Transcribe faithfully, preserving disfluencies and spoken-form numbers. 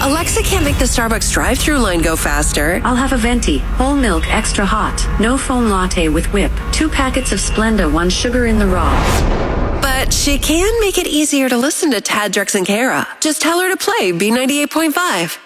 Alexa can't make the Starbucks drive-thru line go faster. I'll have a venti, whole milk, extra hot, no foam latte with whip, two packets of Splenda, one sugar in the raw. But she can make it easier to listen to Tad, Drex, and Kara. Just tell her to play B ninety-eight point five.